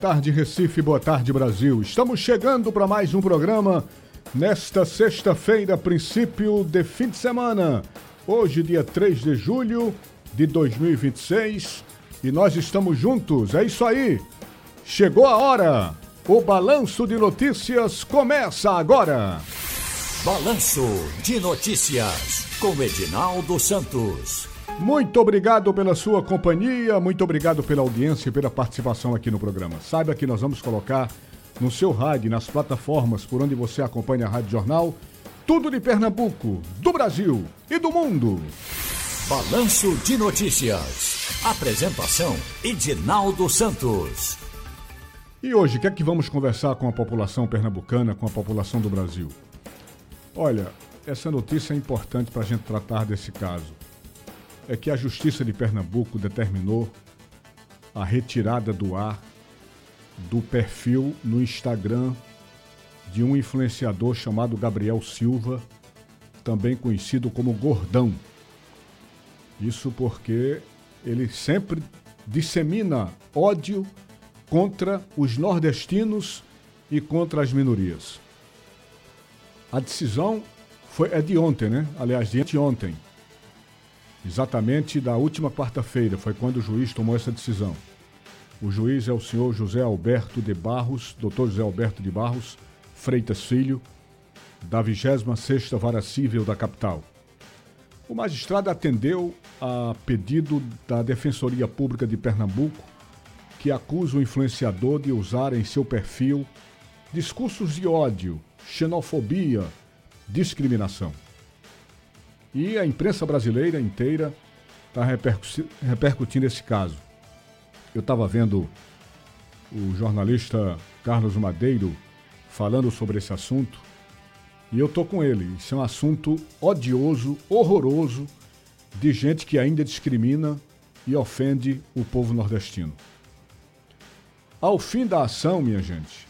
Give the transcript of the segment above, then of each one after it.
Tarde Recife, boa tarde Brasil. Estamos chegando para mais um programa nesta sexta-feira, princípio de fim de semana. Hoje, dia 3 de julho de 2026, e nós estamos juntos. É isso aí. Chegou a hora. O Balanço de Notícias começa agora. Balanço de Notícias com Edinaldo Santos. Muito obrigado pela sua companhia, muito obrigado pela audiência e pela participação aqui no programa. Saiba que nós vamos colocar no seu rádio, nas plataformas por onde você acompanha a Rádio Jornal, tudo de Pernambuco, do Brasil e do mundo. Balanço de Notícias. Apresentação, Edinaldo Santos. E hoje, o que é que vamos conversar com a população pernambucana, com a população do Brasil? Olha, essa notícia é importante para a gente tratar desse caso. É que a Justiça de Pernambuco determinou a retirada do ar do perfil no Instagram de um influenciador chamado Gabriel Silva, também conhecido como Gordão. Isso porque ele sempre dissemina ódio contra os nordestinos e contra as minorias. A decisão é de ontem, né? Aliás, de anteontem. Exatamente da última quarta-feira foi quando o juiz tomou essa decisão. O juiz é o senhor José Alberto de Barros, doutor José Alberto de Barros Freitas Filho, da 26ª Vara Cível da capital. O magistrado atendeu a pedido da Defensoria Pública de Pernambuco, que acusa o influenciador de usar em seu perfil discursos de ódio, xenofobia, discriminação. E a imprensa brasileira inteira está repercutindo esse caso. Eu estava vendo o jornalista Carlos Madeiro falando sobre esse assunto e eu estou com ele. Isso é um assunto odioso, horroroso, de gente que ainda discrimina e ofende o povo nordestino. Ao fim da ação, minha gente,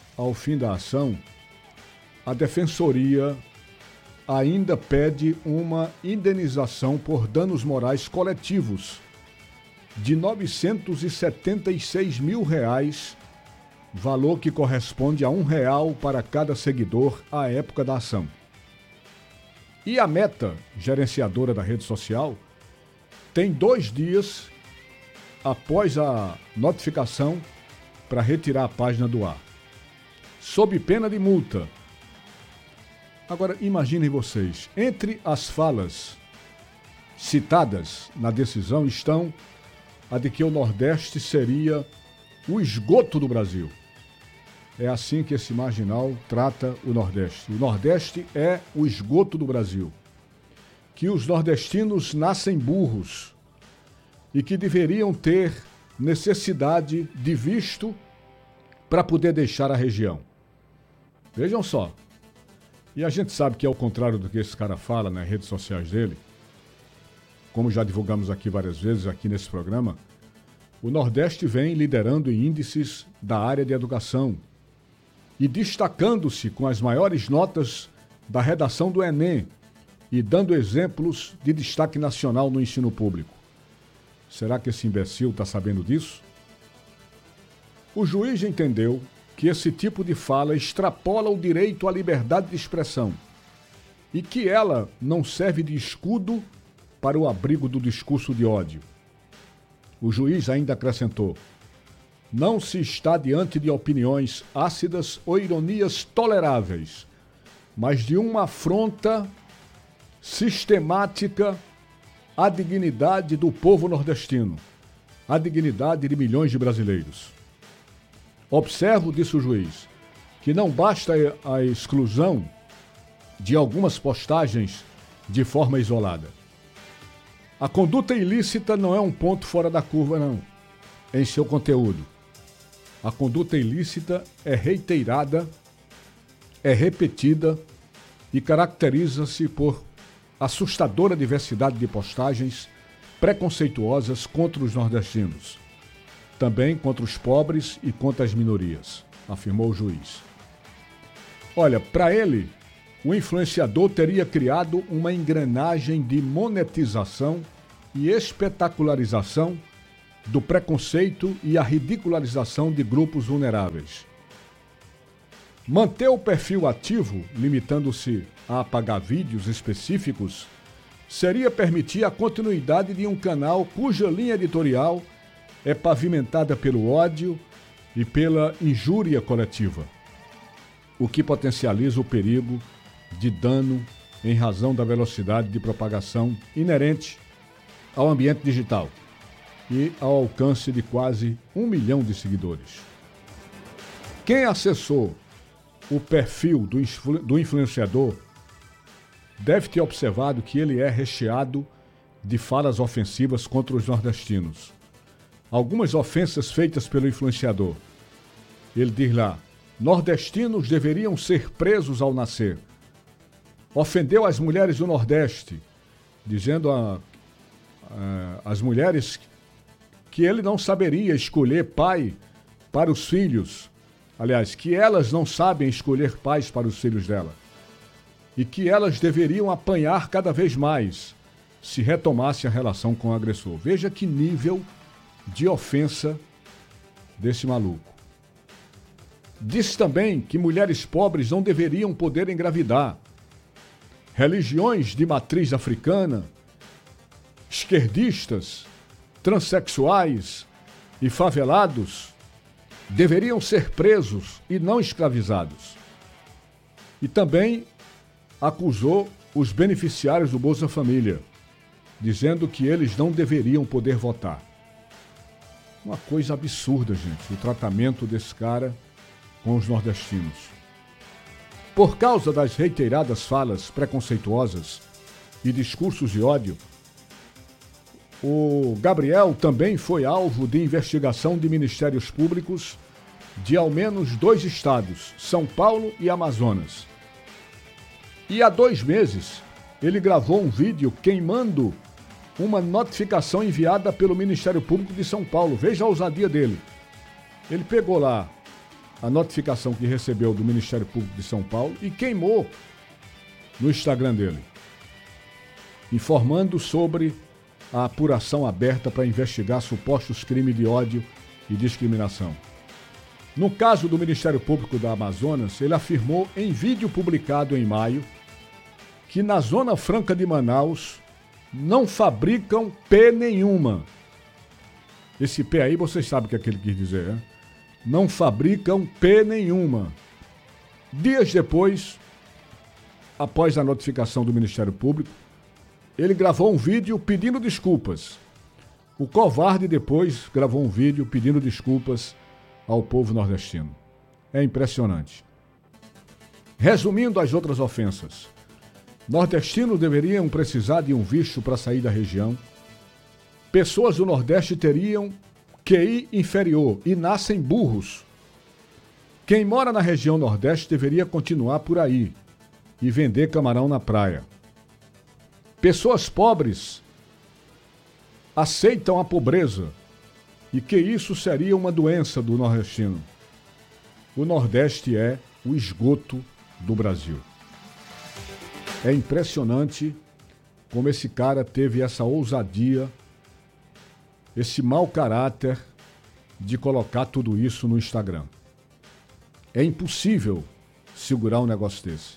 a Defensoria ainda pede uma indenização por danos morais coletivos de R$ 976 mil, valor que corresponde a R$1 para cada seguidor à época da ação. E a Meta, gerenciadora da rede social, tem 2 dias após a notificação para retirar a página do ar, sob pena de multa. Agora, imaginem vocês, entre as falas citadas na decisão estão a de que o Nordeste seria o esgoto do Brasil. É assim que esse marginal trata o Nordeste. O Nordeste é o esgoto do Brasil. Que os nordestinos nascem burros e que deveriam ter necessidade de visto para poder deixar a região. Vejam só. E a gente sabe que, ao contrário do que esse cara fala nas redes sociais dele, como já divulgamos aqui várias vezes aqui nesse programa, o Nordeste vem liderando em índices da área de educação e destacando-se com as maiores notas da redação do Enem e dando exemplos de destaque nacional no ensino público. Será que esse imbecil está sabendo disso? O juiz entendeu que esse tipo de fala extrapola o direito à liberdade de expressão e que ela não serve de escudo para o abrigo do discurso de ódio. O juiz ainda acrescentou: não se está diante de opiniões ácidas ou ironias toleráveis, mas de uma afronta sistemática à dignidade do povo nordestino, à dignidade de milhões de brasileiros. Observo, disse o juiz, que não basta a exclusão de algumas postagens de forma isolada. A conduta ilícita não é um ponto fora da curva, não, em seu conteúdo. A conduta ilícita é reiterada, é repetida e caracteriza-se por assustadora diversidade de postagens preconceituosas contra os nordestinos. Também contra os pobres e contra as minorias, afirmou o juiz. Olha, para ele, o influenciador teria criado uma engrenagem de monetização e espetacularização do preconceito e a ridicularização de grupos vulneráveis. Manter o perfil ativo, limitando-se a apagar vídeos específicos, seria permitir a continuidade de um canal cuja linha editorial é pavimentada pelo ódio e pela injúria coletiva, o que potencializa o perigo de dano em razão da velocidade de propagação inerente ao ambiente digital e ao alcance de quase 1 milhão de seguidores. Quem acessou o perfil do influenciador deve ter observado que ele é recheado de falas ofensivas contra os nordestinos. Algumas ofensas feitas pelo influenciador. Ele diz lá: nordestinos deveriam ser presos ao nascer. Ofendeu as mulheres do Nordeste, dizendo às mulheres que ele não saberia escolher pai para os filhos. Aliás, que elas não sabem escolher pais para os filhos dela. E que elas deveriam apanhar cada vez mais se retomasse a relação com o agressor. Veja que nível de ofensa desse maluco. Diz também que mulheres pobres não deveriam poder engravidar. Religiões de matriz africana, esquerdistas, transexuais e favelados deveriam ser presos e não escravizados. E também acusou os beneficiários do Bolsa Família, dizendo que eles não deveriam poder votar. Uma coisa absurda, gente, o tratamento desse cara com os nordestinos. Por causa das reiteradas falas preconceituosas e discursos de ódio, o Gabriel também foi alvo de investigação de ministérios públicos de ao menos 2 estados, São Paulo e Amazonas. E há 2 meses, ele gravou um vídeo queimando uma notificação enviada pelo Ministério Público de São Paulo. Veja a ousadia dele. Ele pegou lá a notificação que recebeu do Ministério Público de São Paulo e queimou no Instagram dele, informando sobre a apuração aberta para investigar supostos crimes de ódio e discriminação. No caso do Ministério Público da Amazonas, ele afirmou em vídeo publicado em maio que na Zona Franca de Manaus não fabricam P nenhuma. Esse P aí vocês sabem o que é que ele quis dizer, né? Não fabricam P nenhuma. Dias depois, após a notificação do Ministério Público, ele gravou um vídeo pedindo desculpas. O covarde depois gravou um vídeo pedindo desculpas ao povo nordestino. É impressionante. Resumindo as outras ofensas, nordestinos deveriam precisar de um visto para sair da região. Pessoas do Nordeste teriam QI inferior e nascem burros. Quem mora na região Nordeste deveria continuar por aí e vender camarão na praia. Pessoas pobres aceitam a pobreza e que isso seria uma doença do nordestino. O Nordeste é o esgoto do Brasil. É impressionante como esse cara teve essa ousadia, esse mau caráter de colocar tudo isso no Instagram. É impossível segurar um negócio desse.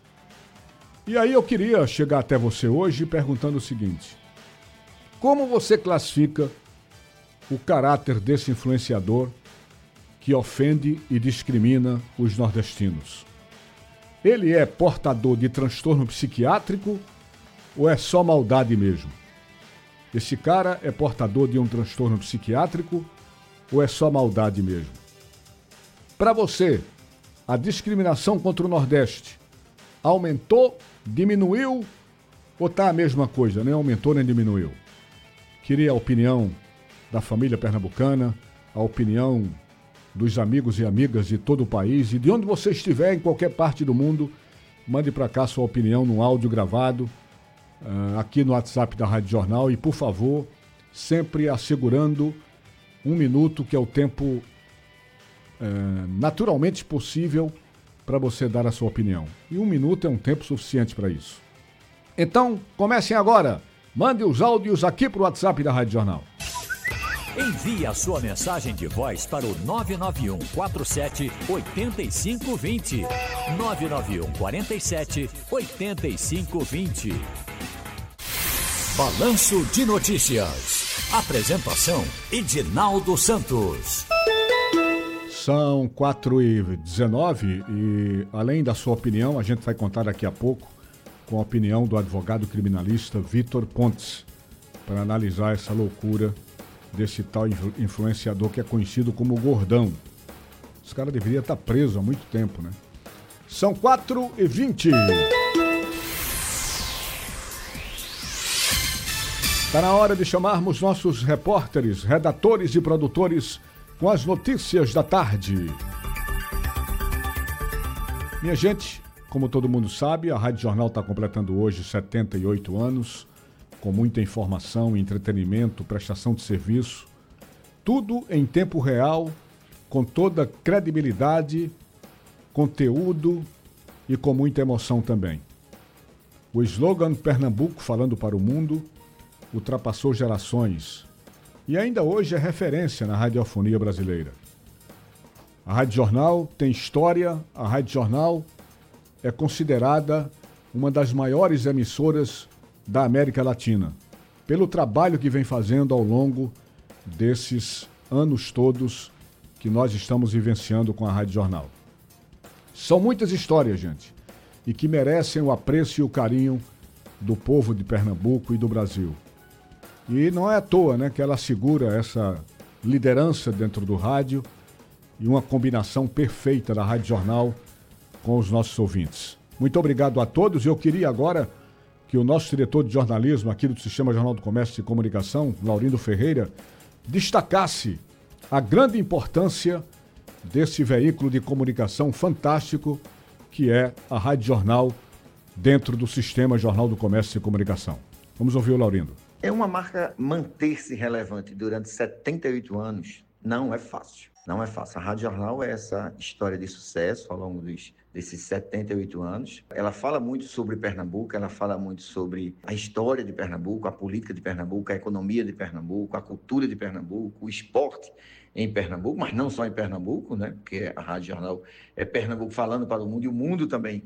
E aí eu queria chegar até você hoje perguntando o seguinte: como você classifica o caráter desse influenciador que ofende e discrimina os nordestinos? Ele é portador de transtorno psiquiátrico ou é só maldade mesmo? Esse cara é portador de um transtorno psiquiátrico ou é só maldade mesmo? Para você, a discriminação contra o Nordeste aumentou, diminuiu ou está a mesma coisa? Nem aumentou nem diminuiu? Queria a opinião da família pernambucana, a opinião dos amigos e amigas de todo o país e de onde você estiver, em qualquer parte do mundo, mande para cá sua opinião num áudio gravado aqui no WhatsApp da Rádio Jornal e, por favor, sempre assegurando 1 minuto, que é o tempo naturalmente possível para você dar a sua opinião. E 1 minuto é um tempo suficiente para isso. Então, comecem agora. Mande os áudios aqui para o WhatsApp da Rádio Jornal. Envie a sua mensagem de voz para o 991 47 8520. 991 47 8520. Balanço de Notícias. Apresentação: Edinaldo Santos. São 4h19 e, além da sua opinião, a gente vai contar daqui a pouco com a opinião do advogado criminalista Vitor Pontes, para analisar essa loucura desse tal influenciador que é conhecido como Gordão. Esse cara deveria estar preso há muito tempo, né? São 4h20. Está na hora de chamarmos nossos repórteres, redatores e produtores com as notícias da tarde. Minha gente, como todo mundo sabe, a Rádio Jornal está completando hoje 78 anos, com muita informação, entretenimento, prestação de serviço, tudo em tempo real, com toda credibilidade, conteúdo e com muita emoção também. O slogan Pernambuco falando para o mundo ultrapassou gerações e ainda hoje é referência na radiofonia brasileira. A Rádio Jornal tem história, a Rádio Jornal é considerada uma das maiores emissoras da América Latina, pelo trabalho que vem fazendo ao longo desses anos todos que nós estamos vivenciando com a Rádio Jornal. São muitas histórias, gente, e que merecem o apreço e o carinho do povo de Pernambuco e do Brasil. E não é à toa, né, que ela segura essa liderança dentro do rádio e uma combinação perfeita da Rádio Jornal com os nossos ouvintes. Muito obrigado a todos. Eu queria agora que o nosso diretor de jornalismo aqui do Sistema Jornal do Comércio e Comunicação, Laurindo Ferreira, destacasse a grande importância desse veículo de comunicação fantástico que é a Rádio Jornal dentro do Sistema Jornal do Comércio e Comunicação. Vamos ouvir o Laurindo. É uma marca manter-se relevante durante 78 anos não é fácil. Não é fácil. A Rádio Jornal é essa história de sucesso ao longo desses 78 anos. Ela fala muito sobre Pernambuco, ela fala muito sobre a história de Pernambuco, a política de Pernambuco, a economia de Pernambuco, a cultura de Pernambuco, o esporte em Pernambuco, mas não só em Pernambuco, né? Porque a Rádio Jornal é Pernambuco falando para o mundo e o mundo também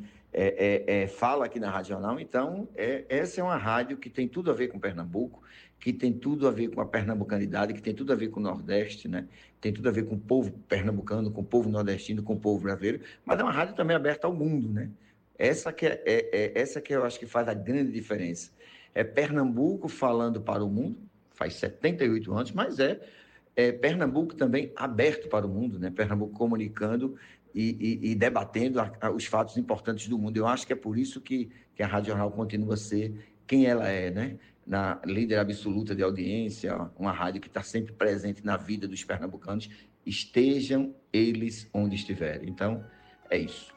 fala aqui na Rádio Jornal. Então, essa é uma rádio que tem tudo a ver com Pernambuco, que tem tudo a ver com a pernambucanidade, que tem tudo a ver com o Nordeste, né? Tem tudo a ver com o povo pernambucano, com o povo nordestino, com o povo brasileiro, mas é uma rádio também aberta ao mundo, né? Essa que eu acho que faz a grande diferença. É Pernambuco falando para o mundo, faz 78 anos, mas Pernambuco também aberto para o mundo, né? Pernambuco comunicando e debatendo os fatos importantes do mundo. Eu acho que é por isso que a Rádio Jornal continua a ser quem ela é, né? Na líder absoluta de audiência, uma rádio que está sempre presente na vida dos pernambucanos, estejam eles onde estiverem. Então, é isso.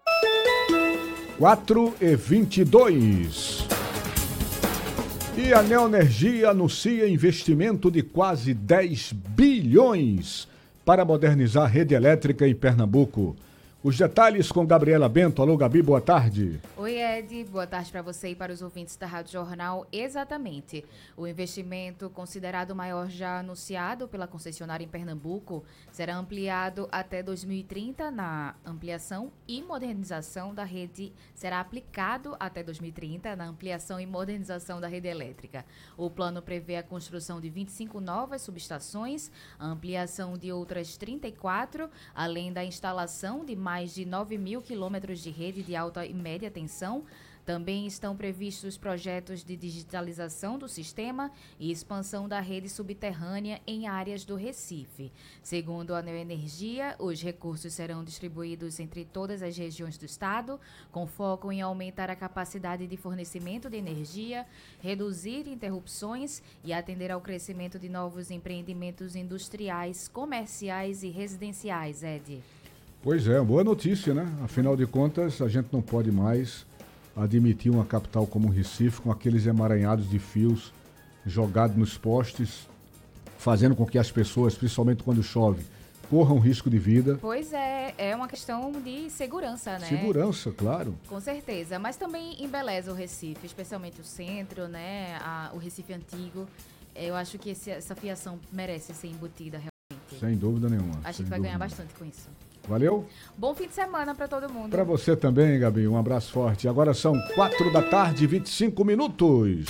4h22. E a Neoenergia anuncia investimento de quase 10 bilhões para modernizar a rede elétrica em Pernambuco. Os detalhes com Gabriela Bento. Alô, Gabi, boa tarde. Oi, Ed. Boa tarde para você e para os ouvintes da Rádio Jornal. Exatamente. O investimento, considerado maior já anunciado pela concessionária em Pernambuco, será ampliado até 2030 na ampliação e modernização da rede. Será aplicado até 2030 na ampliação e modernização da rede elétrica. O plano prevê a construção de 25 novas subestações, a ampliação de outras 34, além da instalação de mais de 9 mil quilômetros de rede de alta e média tensão. Também estão previstos projetos de digitalização do sistema e expansão da rede subterrânea em áreas do Recife. Segundo a Neoenergia, os recursos serão distribuídos entre todas as regiões do estado, com foco em aumentar a capacidade de fornecimento de energia, reduzir interrupções e atender ao crescimento de novos empreendimentos industriais, comerciais e residenciais, Ed. Pois é, boa notícia, né? Afinal de contas, a gente não pode mais admitir uma capital como Recife com aqueles emaranhados de fios jogados nos postes, fazendo com que as pessoas, principalmente quando chove, corram risco de vida. Pois é uma questão de segurança, né? Segurança, claro. Com certeza, mas também embeleza o Recife, especialmente o centro, né? O Recife antigo. Eu acho que essa fiação merece ser embutida realmente. Sem dúvida nenhuma. A gente vai ganhar bastante com isso. Valeu? Bom fim de semana para todo mundo. Para você também, Gabi, um abraço forte. Agora são 4h25.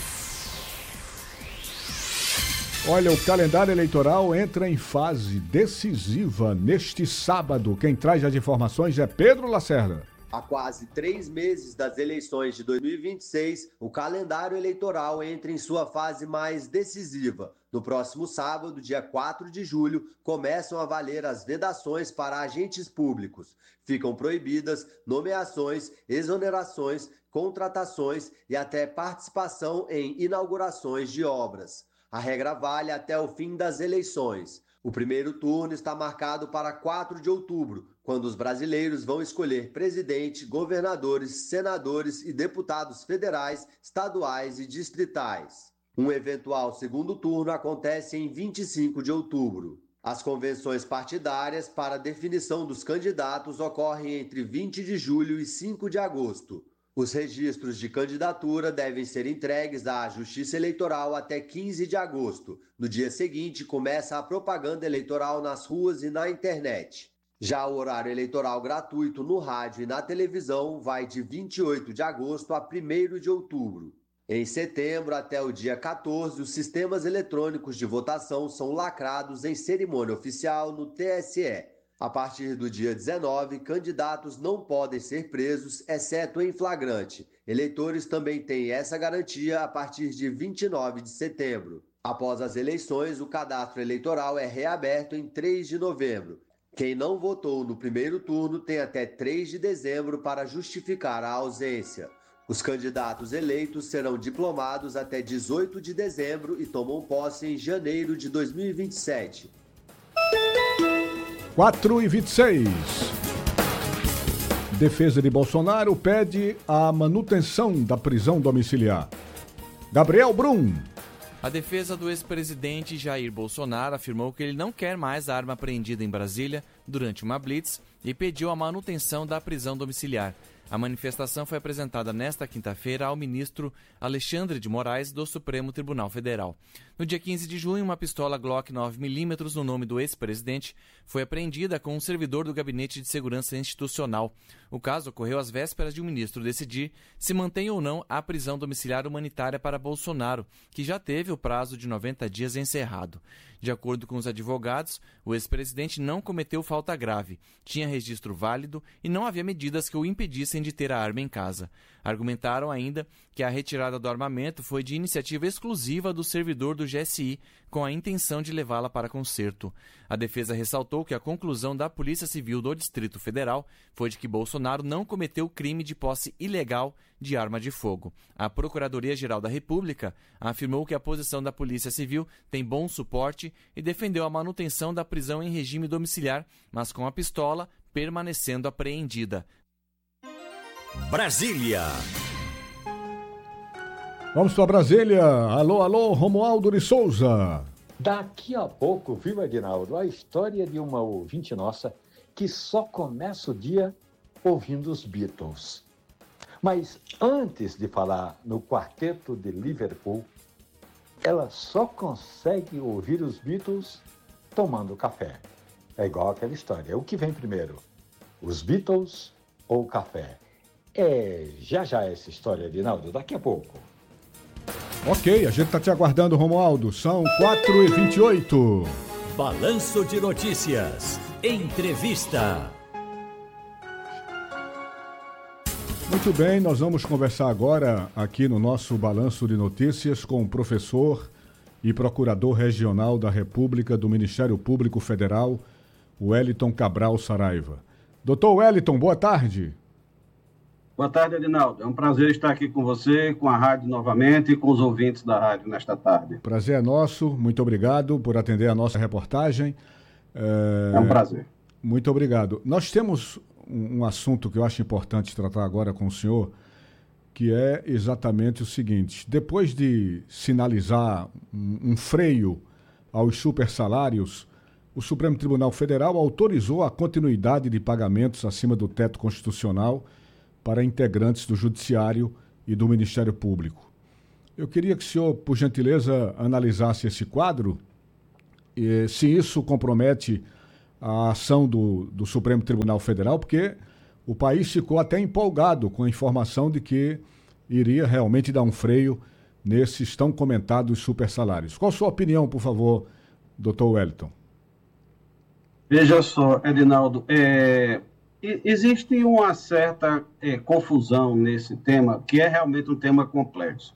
Olha, o calendário eleitoral entra em fase decisiva neste sábado. Quem traz as informações é Pedro Lacerda. Há quase 3 meses das eleições de 2026, o calendário eleitoral entra em sua fase mais decisiva. No próximo sábado, dia 4 de julho, começam a valer as vedações para agentes públicos. Ficam proibidas nomeações, exonerações, contratações e até participação em inaugurações de obras. A regra vale até o fim das eleições. O primeiro turno está marcado para 4 de outubro, quando os brasileiros vão escolher presidente, governadores, senadores e deputados federais, estaduais e distritais. Um eventual segundo turno acontece em 25 de outubro. As convenções partidárias para definição dos candidatos ocorrem entre 20 de julho e 5 de agosto. Os registros de candidatura devem ser entregues à Justiça Eleitoral até 15 de agosto. No dia seguinte, começa a propaganda eleitoral nas ruas e na internet. Já o horário eleitoral gratuito no rádio e na televisão vai de 28 de agosto a 1º de outubro. Em setembro até o dia 14, os sistemas eletrônicos de votação são lacrados em cerimônia oficial no TSE. A partir do dia 19, candidatos não podem ser presos, exceto em flagrante. Eleitores também têm essa garantia a partir de 29 de setembro. Após as eleições, o cadastro eleitoral é reaberto em 3 de novembro. Quem não votou no primeiro turno tem até 3 de dezembro para justificar a ausência. Os candidatos eleitos serão diplomados até 18 de dezembro e tomam posse em janeiro de 2027. 4h26. Defesa de Bolsonaro pede a manutenção da prisão domiciliar. Gabriel Brum. A defesa do ex-presidente Jair Bolsonaro afirmou que ele não quer mais a arma apreendida em Brasília durante uma blitz e pediu a manutenção da prisão domiciliar. A manifestação foi apresentada nesta quinta-feira ao ministro Alexandre de Moraes do Supremo Tribunal Federal. No dia 15 de junho, uma pistola Glock 9mm no nome do ex-presidente foi apreendida com um servidor do Gabinete de Segurança Institucional. O caso ocorreu às vésperas de o ministro decidir se mantém ou não a prisão domiciliar humanitária para Bolsonaro, que já teve o prazo de 90 dias encerrado. De acordo com os advogados, o ex-presidente não cometeu falta grave, tinha registro válido e não havia medidas que o impedissem de ter a arma em casa. Argumentaram ainda que a retirada do armamento foi de iniciativa exclusiva do servidor do GSI, com a intenção de levá-la para conserto. A defesa ressaltou que a conclusão da Polícia Civil do Distrito Federal foi de que Bolsonaro não cometeu crime de posse ilegal de arma de fogo. A Procuradoria-Geral da República afirmou que a posição da Polícia Civil tem bom suporte e defendeu a manutenção da prisão em regime domiciliar, mas com a pistola permanecendo apreendida. Brasília. Vamos para Brasília. Alô, alô, Romualdo de Souza. Daqui a pouco, viu, Edinaldo, a história de uma ouvinte nossa que só começa o dia ouvindo os Beatles. Mas antes de falar no quarteto de Liverpool, ela só consegue ouvir os Beatles tomando café. É igual aquela história. O que vem primeiro? Os Beatles ou o café? Já essa história, Edinaldo, daqui a pouco. Ok, a gente está te aguardando, Romualdo. São 4h28. Balanço de Notícias. Entrevista. Muito bem, nós vamos conversar agora aqui no nosso Balanço de Notícias com o professor e procurador regional da República do Ministério Público Federal, Wellington Cabral Saraiva. Doutor Wellington, boa tarde. Boa tarde, Edinaldo. É um prazer estar aqui com você, com a rádio novamente e com os ouvintes da rádio nesta tarde. Prazer é nosso. Muito obrigado por atender a nossa reportagem. É um prazer. Muito obrigado. Nós temos um assunto que eu acho importante tratar agora com o senhor, que é exatamente o seguinte. Depois de sinalizar um freio aos supersalários, o Supremo Tribunal Federal autorizou a continuidade de pagamentos acima do teto constitucional para integrantes do Judiciário e do Ministério Público. Eu queria que o senhor, por gentileza, analisasse esse quadro, e se isso compromete a ação do Supremo Tribunal Federal, porque o país ficou até empolgado com a informação de que iria realmente dar um freio nesses tão comentados supersalários. Qual a sua opinião, por favor, doutor Wellington? Veja só, Edinaldo, existe uma certa confusão nesse tema, que é realmente um tema complexo.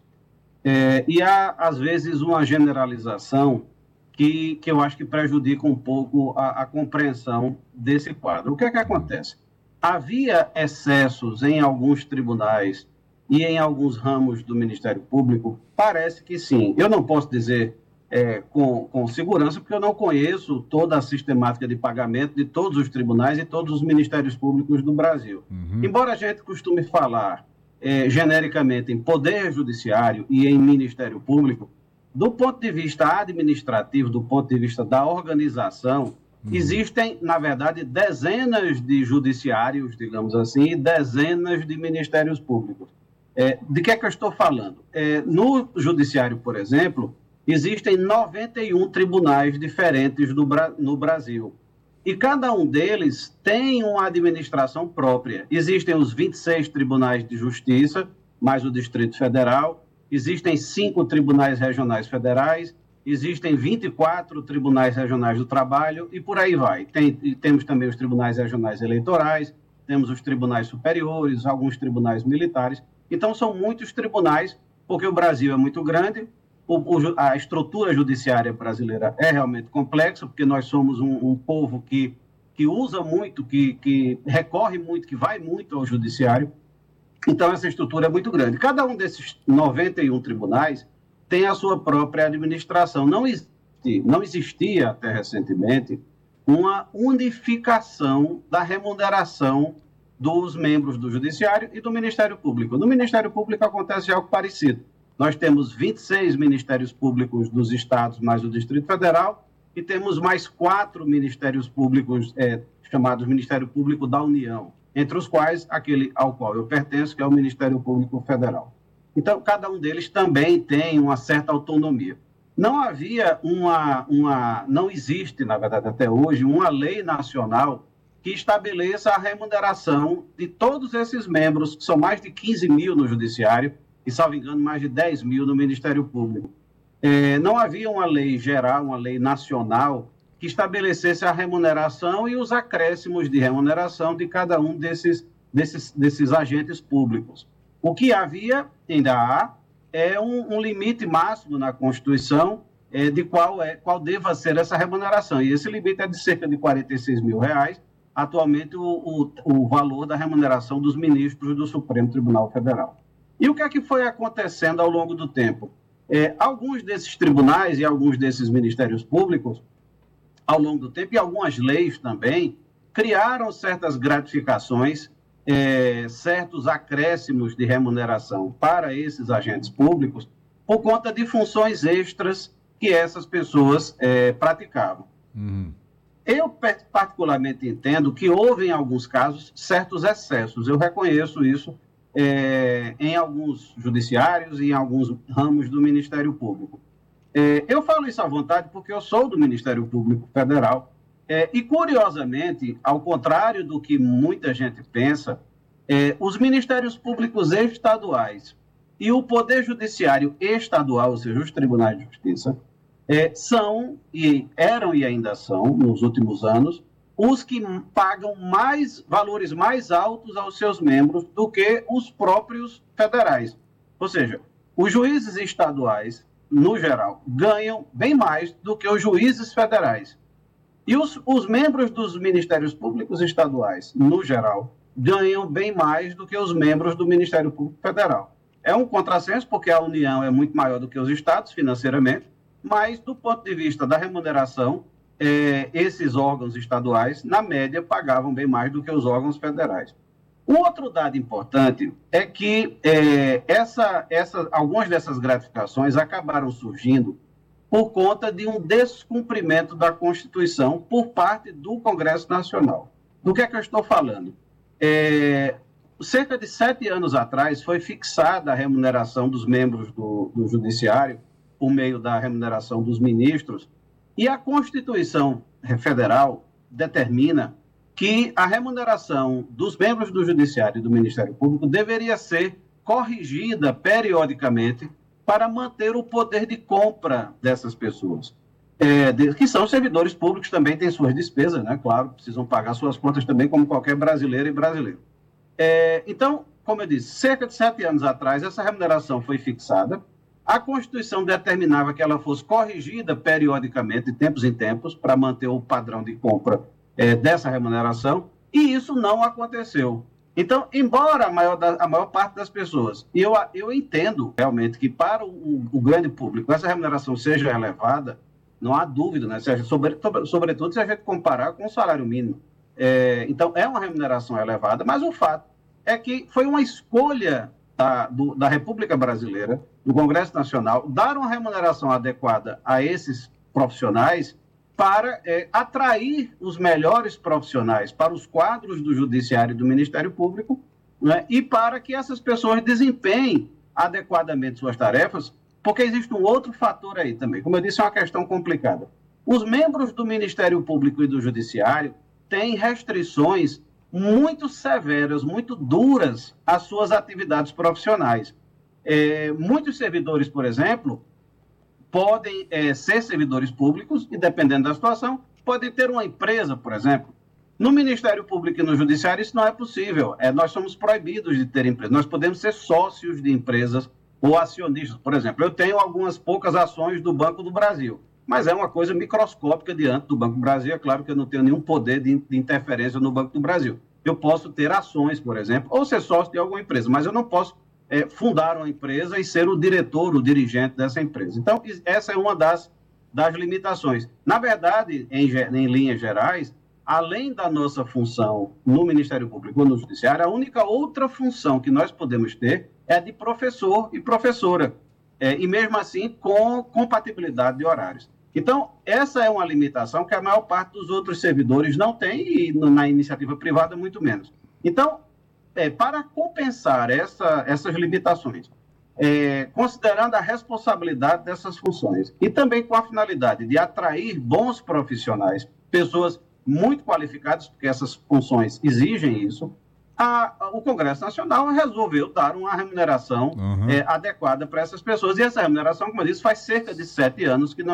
E há, às vezes, uma generalização que eu acho que prejudica um pouco a compreensão desse quadro. O que é que acontece? Havia excessos em alguns tribunais e em alguns ramos do Ministério Público? Parece que sim. Eu não posso dizer com segurança, porque eu não conheço toda a sistemática de pagamento de todos os tribunais e todos os ministérios públicos do Brasil. Embora a gente costume falar genericamente em Poder Judiciário e em Ministério Público, do ponto de vista administrativo, do ponto de vista da organização, existem, na verdade, dezenas de judiciários, digamos assim, e dezenas de ministérios públicos. De que é que eu estou falando? No judiciário, por exemplo, existem 91 tribunais diferentes no Brasil. E cada um deles tem uma administração própria. Existem os 26 tribunais de justiça, mais o Distrito Federal. Existem 5 tribunais regionais federais. Existem 24 tribunais regionais do trabalho e por aí vai. Temos também os tribunais regionais eleitorais, temos os tribunais superiores, alguns tribunais militares. Então, são muitos tribunais, porque o Brasil é muito grande. A estrutura judiciária brasileira é realmente complexa, porque nós somos um povo que usa muito, que recorre muito, que vai muito ao judiciário. Então, essa estrutura é muito grande. Cada um desses 91 tribunais tem a sua própria administração. Não existia, até recentemente, uma unificação da remuneração dos membros do Judiciário e do Ministério Público. No Ministério Público acontece algo parecido. Nós temos 26 ministérios públicos dos estados, mais o Distrito Federal, e temos mais 4 ministérios públicos, chamados Ministério Público da União, entre os quais aquele ao qual eu pertenço, que é o Ministério Público Federal. Então, cada um deles também tem uma certa autonomia. Não havia não existe, na verdade, até hoje, uma lei nacional que estabeleça a remuneração de todos esses membros, que são mais de 15 mil no Judiciário, e, salvo engano, mais de 10 mil no Ministério Público. Não havia uma lei geral, uma lei nacional, que estabelecesse a remuneração e os acréscimos de remuneração de cada um desses agentes públicos. O que havia, ainda há, é um limite máximo na Constituição de qual deva ser essa remuneração. E esse limite é de cerca de R$46 mil, atualmente o valor da remuneração dos ministros do Supremo Tribunal Federal. E o que é que foi acontecendo ao longo do tempo? Alguns desses tribunais e alguns desses ministérios públicos, ao longo do tempo, e algumas leis também, criaram certas gratificações, certos acréscimos de remuneração para esses agentes públicos por conta de funções extras que essas pessoas praticavam. Eu particularmente entendo que houve, em alguns casos, certos excessos. Eu reconheço isso em alguns judiciários e em alguns ramos do Ministério Público. Eu falo isso à vontade porque eu sou do Ministério Público Federal e, curiosamente, ao contrário do que muita gente pensa, os Ministérios Públicos estaduais e o Poder Judiciário estadual, ou seja, os Tribunais de Justiça, são, e eram e ainda são, nos últimos anos, os que pagam valores mais altos aos seus membros do que os próprios federais. Ou seja, os juízes estaduais, no geral, ganham bem mais do que os juízes federais. E os membros dos ministérios públicos estaduais, no geral, ganham bem mais do que os membros do Ministério Público Federal. É um contrassenso, porque a União é muito maior do que os estados, financeiramente, mas, do ponto de vista da remuneração, esses órgãos estaduais, na média, pagavam bem mais do que os órgãos federais. Um outro dado importante é que algumas dessas gratificações acabaram surgindo por conta de um descumprimento da Constituição por parte do Congresso Nacional. Do que é que eu estou falando? cerca de 7 anos atrás foi fixada a remuneração dos membros do Judiciário por meio da remuneração dos ministros, e a Constituição Federal determina que a remuneração dos membros do Judiciário e do Ministério Público deveria ser corrigida periodicamente para manter o poder de compra dessas pessoas, que são servidores públicos, também têm suas despesas, né? Claro, precisam pagar suas contas também, como qualquer brasileira e brasileiro. Então, como eu disse, cerca de 7 anos atrás, essa remuneração foi fixada. A Constituição determinava que ela fosse corrigida periodicamente, de tempos em tempos, para manter o padrão de compra dessa remuneração, e isso não aconteceu. Então, embora a maior parte das pessoas, e eu entendo realmente que para o grande público essa remuneração seja elevada, não há dúvida, né? Sobretudo se a gente comparar com o salário mínimo. Então, é uma remuneração elevada, mas o fato é que foi uma escolha da República Brasileira, do Congresso Nacional, dar uma remuneração adequada a esses profissionais para atrair os melhores profissionais para os quadros do Judiciário e do Ministério Público, né? E para que essas pessoas desempenhem adequadamente suas tarefas, porque existe um outro fator aí também. Como eu disse, é uma questão complicada. Os membros do Ministério Público e do Judiciário têm restrições muito severas, muito duras às suas atividades profissionais. Muitos servidores, por exemplo, podem ser servidores públicos e, dependendo da situação, podem ter uma empresa, por exemplo. No Ministério Público e no Judiciário isso não é possível. Nós somos proibidos de ter empresa. Nós podemos ser sócios de empresas ou acionistas. Por exemplo, eu tenho algumas poucas ações do Banco do Brasil, mas é uma coisa microscópica diante do Banco do Brasil. É claro que eu não tenho nenhum poder de interferência no Banco do Brasil. Eu posso ter ações, por exemplo, ou ser sócio de alguma empresa, mas eu não posso fundar uma empresa e ser o diretor, o dirigente dessa empresa. Então, essa é uma das limitações. Na verdade, em linhas gerais, além da nossa função no Ministério Público ou no Judiciário, a única outra função que nós podemos ter é a de professor e professora, e mesmo assim com compatibilidade de horários. Então, essa é uma limitação que a maior parte dos outros servidores não tem, e na iniciativa privada muito menos. Então, para compensar essas limitações, considerando a responsabilidade dessas funções e também com a finalidade de atrair bons profissionais, pessoas muito qualificadas, porque essas funções exigem isso, o Congresso Nacional resolveu dar uma remuneração adequada para essas pessoas. E essa remuneração, como eu disse, faz cerca de 7 anos que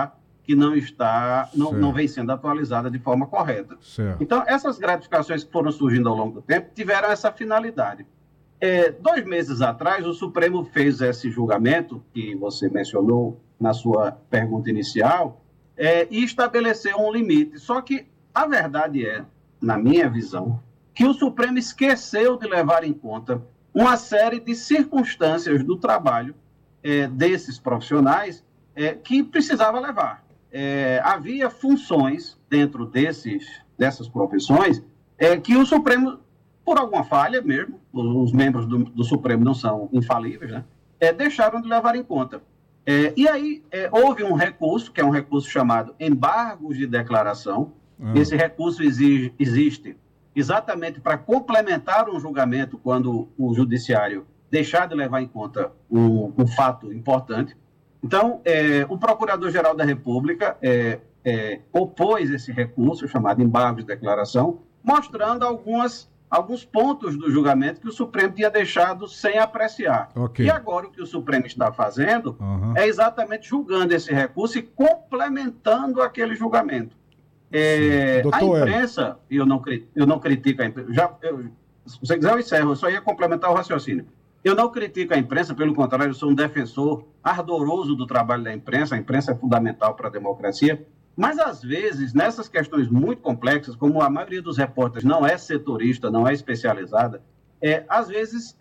não vem sendo atualizada de forma correta. Certo. Então, essas gratificações que foram surgindo ao longo do tempo tiveram essa finalidade. 2 meses atrás, o Supremo fez esse julgamento, que você mencionou na sua pergunta inicial, e estabeleceu um limite. Só que a verdade na minha visão, que o Supremo esqueceu de levar em conta uma série de circunstâncias do trabalho desses profissionais que precisava levar. Havia funções dentro dessas profissões que o Supremo, por alguma falha mesmo, os membros do Supremo não são infalíveis, né? Deixaram de levar em conta. E aí houve um recurso, que é um recurso chamado embargos de declaração. Esse recurso existe exatamente para complementar um julgamento quando o judiciário deixar de levar em conta um fato importante. Então, o Procurador-Geral da República opôs esse recurso, chamado embargo de declaração, mostrando alguns pontos do julgamento que o Supremo tinha deixado sem apreciar. Okay. E agora o que o Supremo está fazendo é exatamente julgando esse recurso e complementando aquele julgamento. A imprensa, eu não critico a imprensa, se você quiser eu encerro, eu só ia complementar o raciocínio. Eu não critico a imprensa, pelo contrário, eu sou um defensor ardoroso do trabalho da imprensa. A imprensa é fundamental para a democracia, mas às vezes, nessas questões muito complexas, como a maioria dos repórteres não é setorista, não é especializada, às vezes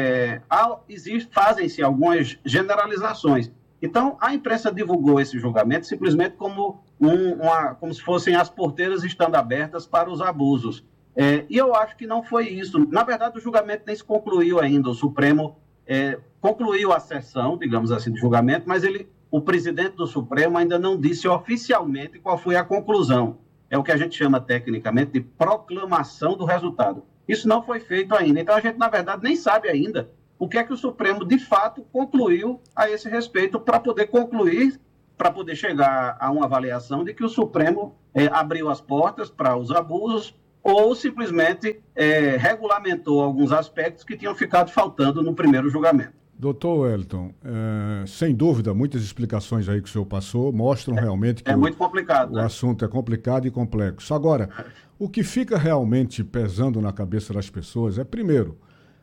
fazem-se algumas generalizações. Então, a imprensa divulgou esse julgamento simplesmente como se fossem as porteiras estando abertas para os abusos. E eu acho que não foi isso. Na verdade, o julgamento nem se concluiu ainda. O Supremo concluiu a sessão, digamos assim, de julgamento, mas o presidente do Supremo ainda não disse oficialmente qual foi a conclusão. É o que a gente chama tecnicamente de proclamação do resultado. Isso não foi feito ainda. Então, a gente, na verdade, nem sabe ainda o que é que o Supremo, de fato, concluiu a esse respeito para poder concluir, para poder chegar a uma avaliação de que o Supremo abriu as portas para os abusos ou simplesmente regulamentou alguns aspectos que tinham ficado faltando no primeiro julgamento. Doutor Wellington, sem dúvida, muitas explicações aí que o senhor passou mostram realmente que muito complicado, o assunto é complicado e complexo. Agora, o que fica realmente pesando na cabeça das pessoas é, primeiro,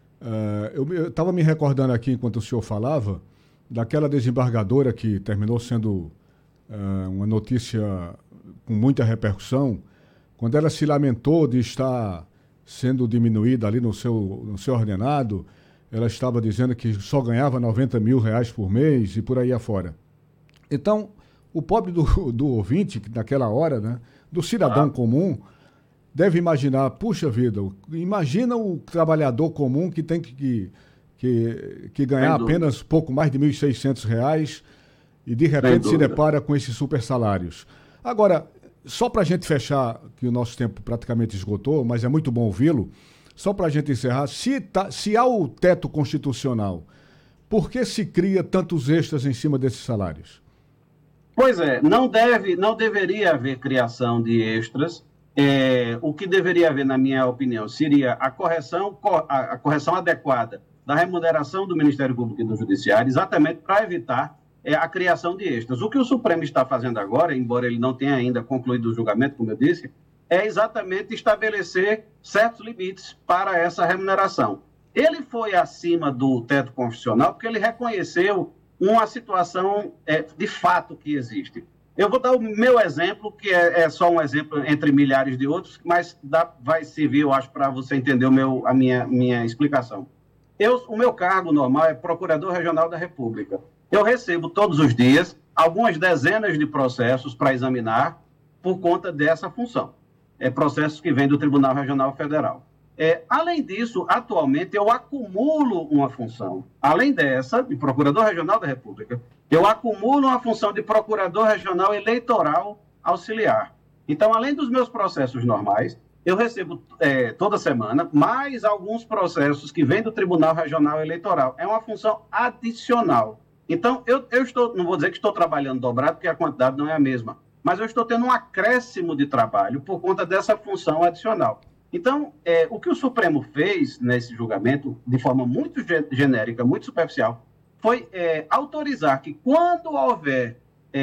eu estava me recordando aqui, enquanto o senhor falava, daquela desembargadora que terminou sendo uma notícia com muita repercussão, quando ela se lamentou de estar sendo diminuída ali no seu ordenado. Ela estava dizendo que só ganhava R$90 mil por mês e por aí afora. Então, o pobre do ouvinte, naquela hora, né, do cidadão comum, deve imaginar, puxa vida, imagina o trabalhador comum que tem que ganhar apenas pouco mais de R$1.600 e de repente se depara com esses super salários. Agora, só para a gente fechar, que o nosso tempo praticamente esgotou, mas é muito bom ouvi-lo, só para a gente encerrar, se há o teto constitucional, por que se cria tantos extras em cima desses salários? Pois é, não deveria haver criação de extras. O que deveria haver, na minha opinião, seria a correção adequada da remuneração do Ministério Público e do Judiciário, exatamente para evitar a criação de extras. O que o Supremo está fazendo agora, embora ele não tenha ainda concluído o julgamento, como eu disse, é exatamente estabelecer certos limites para essa remuneração. Ele foi acima do teto constitucional porque ele reconheceu uma situação de fato que existe. Eu vou dar o meu exemplo, que é só um exemplo entre milhares de outros, mas vai servir, eu acho, para você entender a minha explicação. O meu cargo normal é Procurador Regional da República. Eu recebo todos os dias algumas dezenas de processos para examinar por conta dessa função. Processos que vêm do Tribunal Regional Federal. Além disso, atualmente, eu acumulo uma função. Além dessa, de Procurador Regional da República, eu acumulo uma função de Procurador Regional Eleitoral Auxiliar. Então, além dos meus processos normais, eu recebo toda semana mais alguns processos que vêm do Tribunal Regional Eleitoral. É uma função adicional. Então, eu não vou dizer que estou trabalhando dobrado, porque a quantidade não é a mesma, mas eu estou tendo um acréscimo de trabalho por conta dessa função adicional. Então, o que o Supremo fez nesse julgamento, de forma muito genérica, muito superficial, foi autorizar que quando houver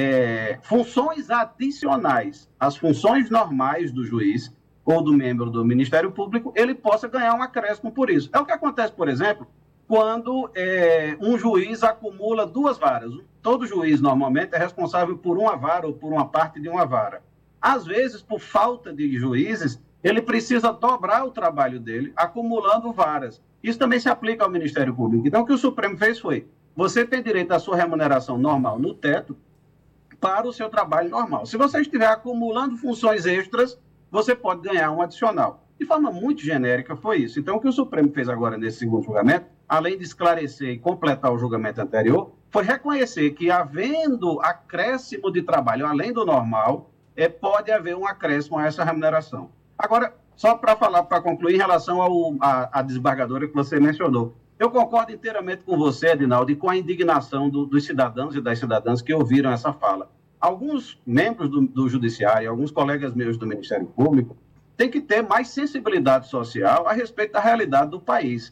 funções adicionais às funções normais do juiz ou do membro do Ministério Público, ele possa ganhar um acréscimo por isso. É o que acontece, por exemplo, quando um juiz acumula duas varas. Todo juiz, normalmente, é responsável por uma vara ou por uma parte de uma vara. Às vezes, por falta de juízes, ele precisa dobrar o trabalho dele, acumulando varas. Isso também se aplica ao Ministério Público. Então, o que o Supremo fez foi, você tem direito à sua remuneração normal no teto para o seu trabalho normal. Se você estiver acumulando funções extras, você pode ganhar um adicional. De forma muito genérica, foi isso. Então, o que o Supremo fez agora nesse segundo julgamento, além de esclarecer e completar o julgamento anterior, foi reconhecer que, havendo acréscimo de trabalho além do normal, pode haver um acréscimo a essa remuneração. Agora, só para concluir, em relação à desembargadora que você mencionou, eu concordo inteiramente com você, Edinaldo, e com a indignação dos cidadãos e das cidadãs que ouviram essa fala. Alguns membros do Judiciário, alguns colegas meus do Ministério Público, têm que ter mais sensibilidade social a respeito da realidade do país.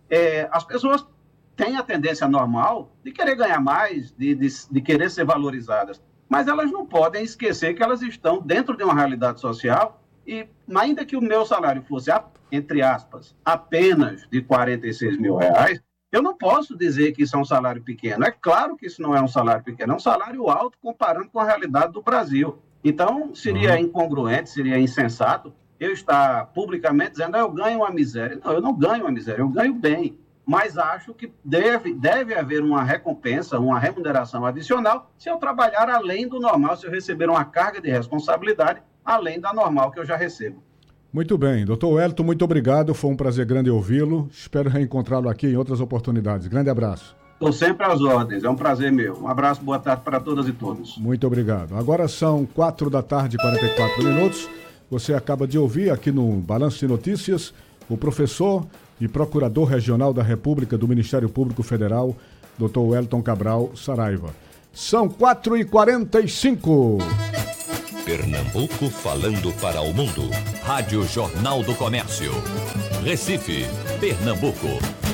As pessoas têm a tendência normal de querer ganhar mais, de querer ser valorizadas, mas elas não podem esquecer que elas estão dentro de uma realidade social e, ainda que o meu salário fosse, entre aspas, apenas de R$46 mil, eu não posso dizer que isso é um salário pequeno. É claro que isso não é um salário pequeno, é um salário alto comparando com a realidade do Brasil. Então, seria incongruente, seria insensato eu estar publicamente dizendo eu ganho uma miséria. Não, eu não ganho uma miséria, eu ganho bem. Mas acho que deve haver uma recompensa, uma remuneração adicional se eu trabalhar além do normal, se eu receber uma carga de responsabilidade além da normal que eu já recebo. Muito bem. Doutor Wellington, muito obrigado. Foi um prazer grande ouvi-lo. Espero reencontrá-lo aqui em outras oportunidades. Grande abraço. Estou sempre às ordens. É um prazer meu. Um abraço, boa tarde para todas e todos. Muito obrigado. Agora são 4h44. Você acaba de ouvir aqui no Balanço de Notícias o professor e procurador regional da República do Ministério Público Federal, Dr. Wellington Cabral Saraiva. São 4h45. Pernambuco falando para o mundo. Rádio Jornal do Comércio. Recife, Pernambuco.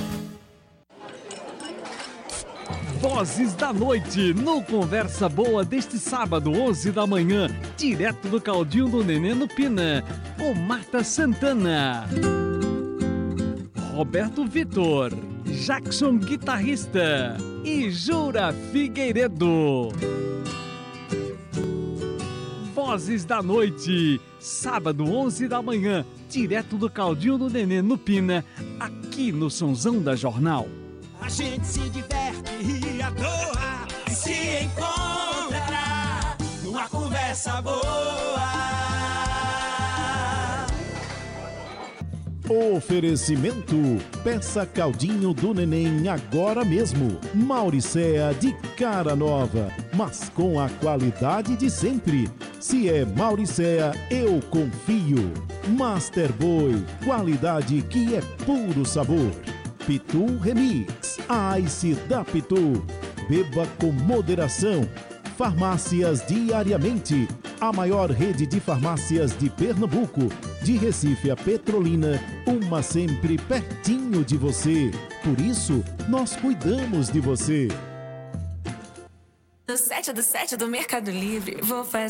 Vozes da Noite, no Conversa Boa deste sábado, 11 da manhã, direto do Caldinho do Nenê no Pina, com Marta Santana, Roberto Vitor, Jackson guitarrista e Jura Figueiredo. Vozes da Noite, sábado, 11 da manhã, direto do Caldinho do Nenê no Pina, aqui no Sonzão da Jornal. A gente se diverte e à toa se encontrará numa conversa boa. Oferecimento, peça Caldinho do Neném agora mesmo. Mauricéa de cara nova, mas com a qualidade de sempre. Se é Mauricéa, eu confio. Master Boy, qualidade que é puro sabor. Pitu Remix, a Ice da Pitu. Beba com moderação. Farmácias Diariamente, a maior rede de farmácias de Pernambuco. De Recife a Petrolina, uma sempre pertinho de você. Por isso, nós cuidamos de você. No 7 do Mercado Livre, vou fazer